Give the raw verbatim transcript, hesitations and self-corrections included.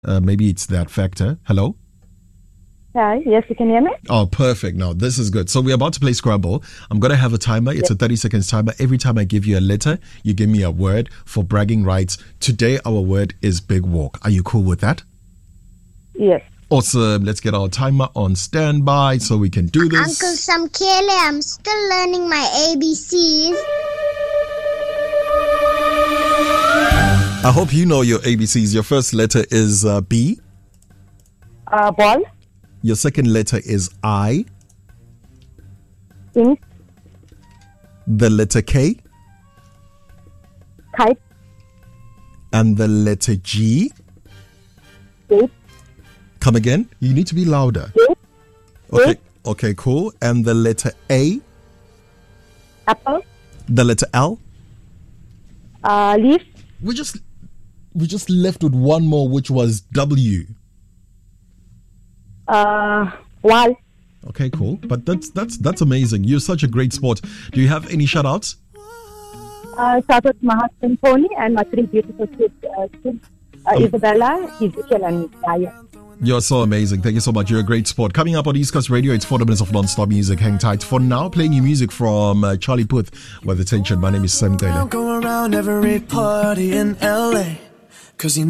Uh, maybe it's that factor. Hello? Hi, yes, you can hear me? Oh, perfect. Now, this is good. So we're about to play Scrabble. I'm going to have a timer. It's Yes. a thirty seconds timer. Every time I give you a letter, you give me a word for bragging rights. Today, our word is big walk. Are you cool with that? Yes. Awesome. Let's get our timer on standby so we can do this. Uncle Samkele, I'm still learning my A B Cs. I hope you know your A B Cs. Your first letter is uh, B. Uh, ball, Your second letter is I. ink, The letter K. kite, And the letter G. gate, Come again. You need to be louder. gate, Okay. Okay, cool. And the letter A. apple, The letter L. uh, leaf, We just we just left with one more, which was W. uh, wall. Okay, cool. But that's that's that's amazing. You're such a great sport. Do you have any shout outs? Uh, shout out to my husband Tony and my three beautiful kids, uh, kids uh, Um, Isabella, Ezekiel, and Maya. You're so amazing. Thank you so much. You're a great sport. Coming up on East Coast Radio, it's forty minutes of non-stop music. Hang tight. For now, playing you music from uh, Charlie Puth with Attention. My name is Sam Taylor. Go around every party in L A, 'cause you